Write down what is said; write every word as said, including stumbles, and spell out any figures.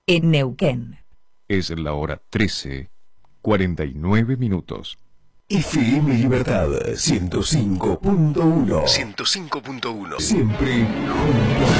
en Neuquén. Es la hora trece, cuarenta y nueve minutos. F M Libertad ciento cinco punto uno. ciento cinco punto uno. Siempre junto.